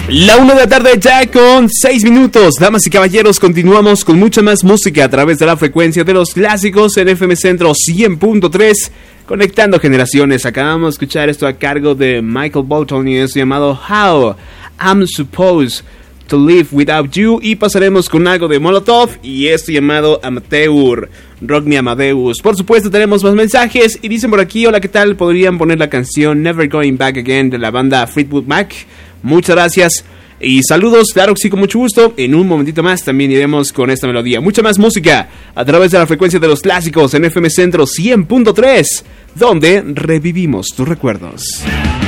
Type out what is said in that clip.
La 1 de la tarde ya con 6 minutos. Damas y caballeros, continuamos con mucha más música a través de la frecuencia de los clásicos en FM Centro 100.3, conectando generaciones. Acabamos de escuchar esto a cargo de Michael Bolton y es llamado How I'm Supposed to Live Without You, y pasaremos con algo de Molotov y esto llamado Amateur, Rock Me Amadeus. Por supuesto tenemos más mensajes y dicen por aquí: hola, ¿qué tal? ¿Podrían poner la canción Never Going Back Again de la banda Fleetwood Mac? Muchas gracias y saludos, claro que sí, con mucho gusto. En un momentito más también iremos con esta melodía. Mucha más música a través de la frecuencia de los clásicos en FM Centro 100.3, donde revivimos tus recuerdos.